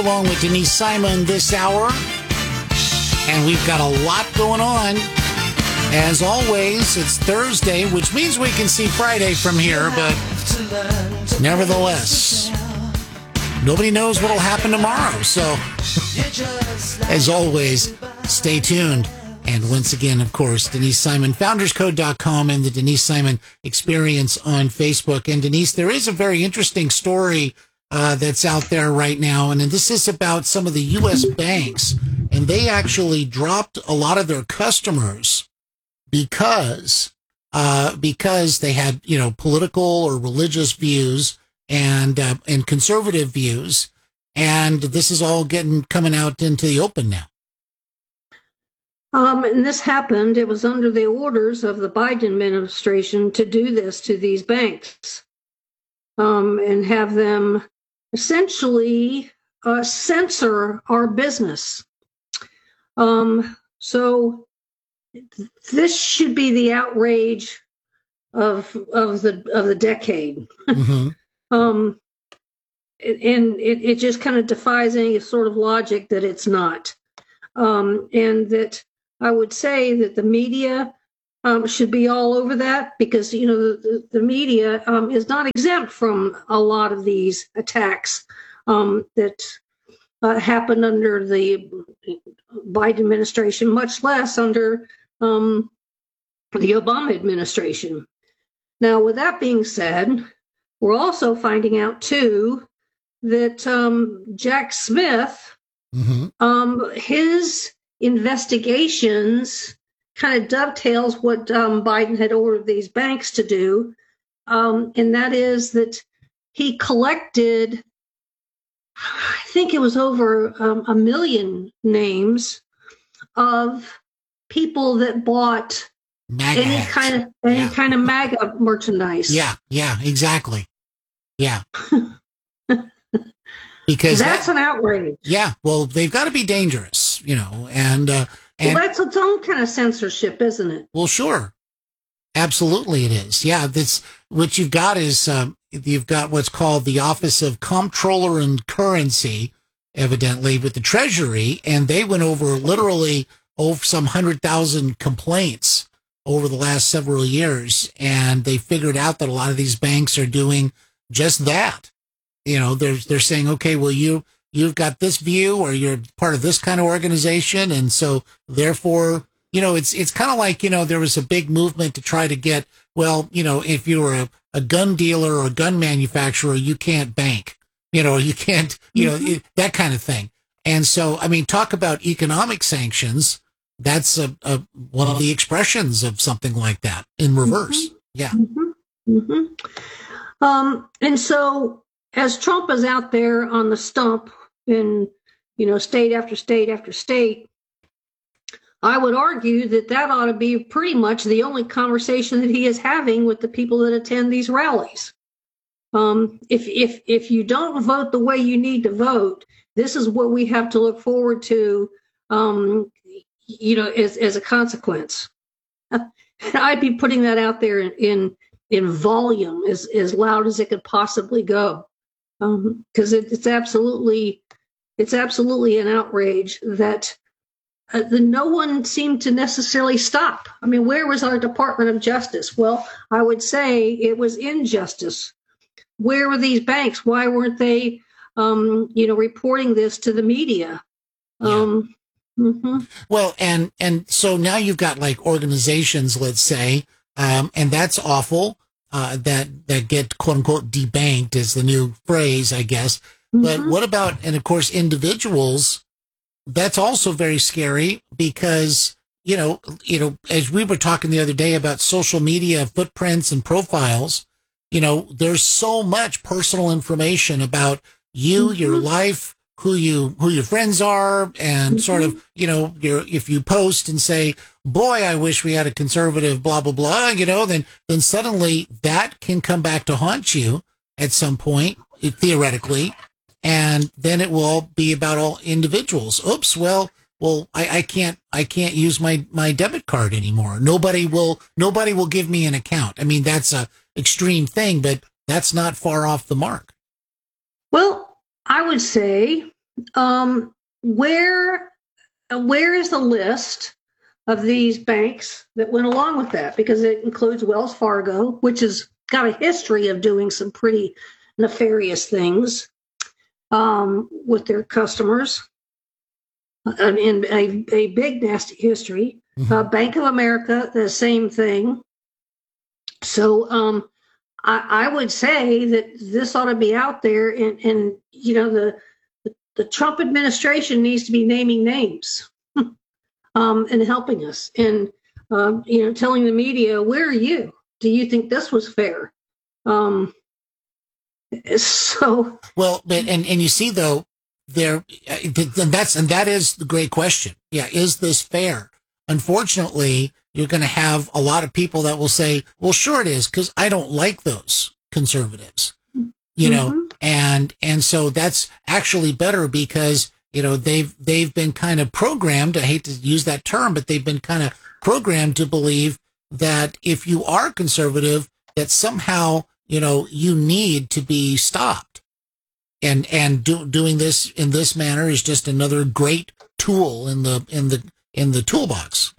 Along with Denise Simon this hour. And we've got a lot going on. As always, it's Thursday, which means we can see Friday from here, but nevertheless, nobody knows what will happen tomorrow. So, as always, stay tuned. And once again, of course, Denise Simon, founderscode.com and the Denise Simon Experience on Facebook. And Denise, there is a very interesting story that's out there right now. And this is about some of the U.S. banks. And they actually dropped a lot of their customers because they had, political or religious views and conservative views. And this is all coming out into the open now. And this happened, it was under the orders of the Biden administration to do this to these banks and have them essentially censor our business. So this should be the outrage of the decade. Mm-hmm. And it just kind of defies any sort of logic that it's not. And that I would say that the media should be all over that because, the media is not exempt from a lot of these attacks that happened under the Biden administration, much less under the Obama administration. Now, with that being said, we're also finding out, too, that Jack Smith, mm-hmm. His investigations kind of dovetails what Biden had ordered these banks to do, and that is that he collected, I think it was over 1 million names of people that bought MAGA any kind of MAGA merchandise. Yeah, exactly. Yeah. Because that's an outrage. Yeah, well, they've got to be dangerous, and that's its own kind of censorship, isn't it? Well, sure. Absolutely it is. Yeah, what you've got is you've got what's called the Office of Comptroller and Currency, evidently, with the Treasury, and they went over literally over some 100,000 complaints over the last several years, and they figured out that a lot of these banks are doing just that. They're saying, okay, well, you've got this view or you're part of this kind of organization. And so therefore, it's kind of like, there was a big movement to try to get, well, if you were a gun dealer or a gun manufacturer, you can't bank, you can't, that kind of thing. And so, I mean, talk about economic sanctions. That's one of the expressions of something like that in reverse. Mm-hmm. Yeah. Mm-hmm. Mm-hmm. And so, as Trump is out there on the stump in, state after state after state, I would argue that ought to be pretty much the only conversation that he is having with the people that attend these rallies. If you don't vote the way you need to vote, this is what we have to look forward to, as a consequence. I'd be putting that out there in volume as loud as it could possibly go. Because it's absolutely an outrage that no one seemed to necessarily stop. I mean, where was our Department of Justice? Well, I would say it was injustice. Where were these banks? Why weren't they, reporting this to the media? Yeah. Mm-hmm. Well, and so now you've got like organizations, let's say, and that's awful. That get quote unquote debanked is the new phrase, I guess. Mm-hmm. But what about, and of course, individuals? That's also very scary because, as we were talking the other day about social media footprints and profiles, there's so much personal information about you, mm-hmm. your life, who your friends are, and mm-hmm. sort of, if you post and say, boy, I wish we had a conservative, blah, blah, blah, then suddenly that can come back to haunt you at some point, theoretically, and then it will all be about all individuals. Oops, well, I can't use my debit card anymore. Nobody will give me an account. I mean, that's a extreme thing, but that's not far off the mark. Well, I would say Where is the list of these banks that went along with that? Because it includes Wells Fargo, which has got a history of doing some pretty nefarious things with their customers, and a big nasty history. Bank of America, the same thing. So I would say that this ought to be out there, and the Trump administration needs to be naming names and helping us, and telling the media, where are you? Do you think this was fair? So well, but and you see though, there that is the great question. Yeah, is this fair? Unfortunately, you're going to have a lot of people that will say, well, sure it is, because I don't like those conservatives, and so that's actually better because, they've been kind of programmed, I hate to use that term, but they've been kind of programmed to believe that if you are conservative, that somehow, you need to be stopped. And doing this in this manner is just another great tool in the toolbox.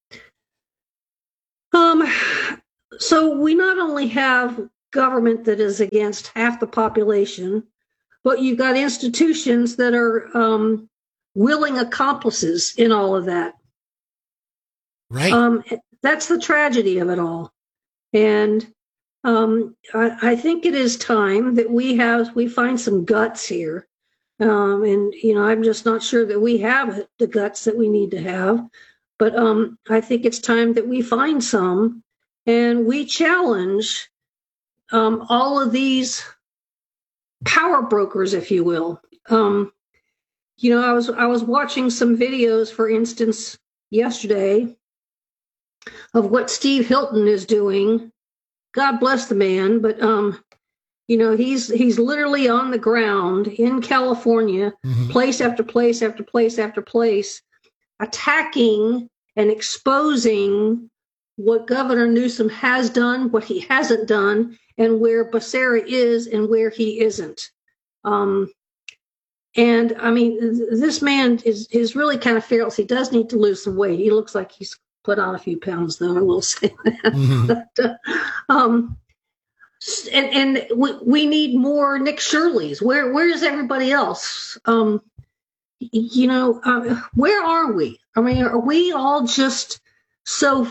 So we not only have government that is against half the population, but you've got institutions that are willing accomplices in all of that. Right. That's the tragedy of it all. And I think it is time that we find some guts here. And I'm just not sure that we have the guts that we need to have. But I think it's time that we find some, and we challenge all of these power brokers, if you will. I was watching some videos, for instance, yesterday, of what Steve Hilton is doing. God bless the man, but he's literally on the ground in California, place after place after place after place, attacking and exposing what Governor Newsom has done, what he hasn't done, and where Becerra is and where he isn't. And I mean, this man is really kind of fearless. He does need to lose some weight. He looks like he's put on a few pounds, though, I will say that. And we need more Nick Shirleys. Where's everybody else? Where are we? I mean, are we all just so,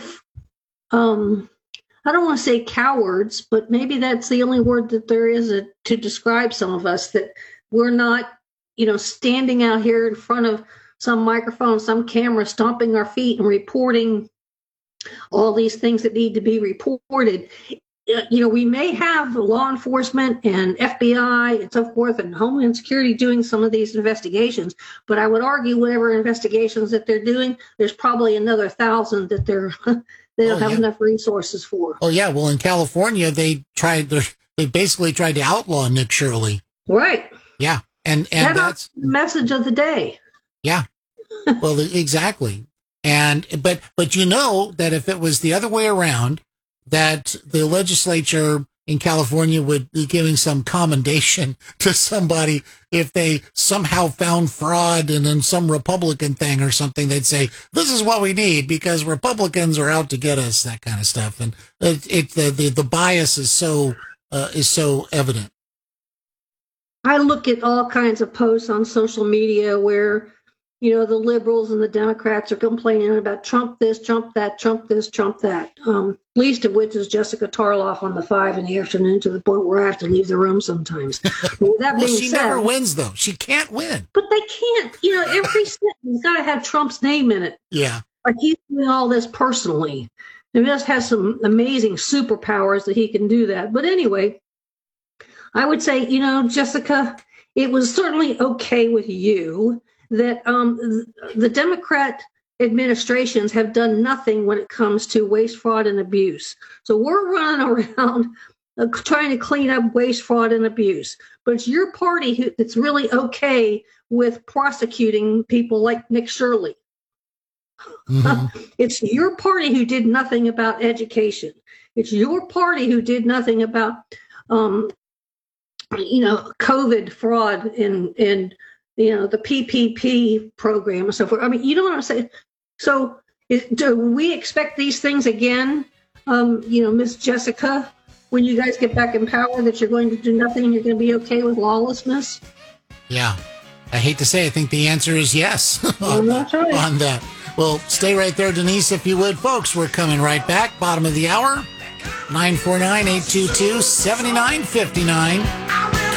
I don't want to say cowards, but maybe that's the only word that there is to describe some of us, that we're not, standing out here in front of some microphone, some camera, stomping our feet and reporting all these things that need to be reported. We may have law enforcement and FBI and so forth and Homeland Security doing some of these investigations, but I would argue whatever investigations that they're doing, there's probably another 1,000 that they don't have enough resources for. Oh yeah, well in California they basically tried to outlaw Nick Shirley. Right. Yeah, and that's the message of the day. Yeah. Well, exactly. But that if it was the other way around, that the legislature in California would be giving some commendation to somebody if they somehow found fraud in some Republican thing or something. They'd say, this is what we need because Republicans are out to get us, that kind of stuff. And the bias is so evident. I look at all kinds of posts on social media where, the liberals and the Democrats are complaining about Trump this, Trump that, Trump this, Trump that. Least of which is Jessica Tarloff on the 5 in the afternoon, to the point where I have to leave the room sometimes. That she never wins, though. She can't win. But they can't. Every sentence got to have Trump's name in it. Yeah. Like he's doing all this personally. He just has some amazing superpowers that he can do that. But anyway, I would say, Jessica, it was certainly okay with you that the Democrat administrations have done nothing when it comes to waste, fraud, and abuse. So we're running around trying to clean up waste, fraud, and abuse. But it's your party that's really okay with prosecuting people like Nick Shirley. It's your party who did nothing about education. It's your party who did nothing about, COVID fraud and the PPP program and so forth. I mean, you know what I'm saying? So do we expect these things again, Miss Jessica, when you guys get back in power, that you're going to do nothing and you're going to be okay with lawlessness? Yeah. I hate to say, I think the answer is yes Well, that's right. on that. Well, stay right there, Denise, if you would. Folks, we're coming right back. Bottom of the hour, 949-822-7959.